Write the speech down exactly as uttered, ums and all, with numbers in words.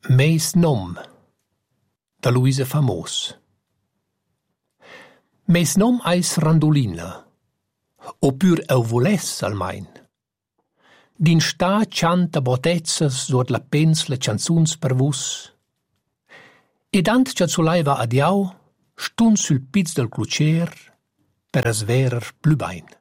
Meis nom, da Luisa Famos. Meis nom eis Randolina, oppur eu voless almain. Din sta chanta botezzas suot la pens le chanzuns per vus. Ed ant cha zulaiva adiau, stun sul piz del clucer per as verer plübain.